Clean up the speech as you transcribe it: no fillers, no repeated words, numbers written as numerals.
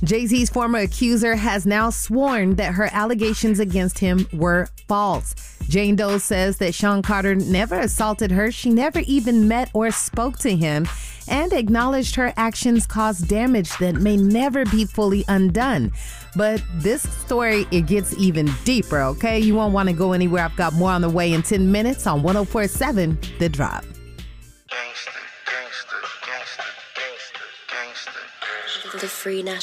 Jay-Z's former accuser has now sworn that her allegations against him were false. Jane Doe says that Sean Carter never assaulted her. She never even met or spoke to him, and acknowledged her actions caused damage that may never be fully undone. But this story, it gets even deeper, okay? You won't want to go anywhere. I've got more on the way in 10 minutes on 104.7 The Drop. The Free National.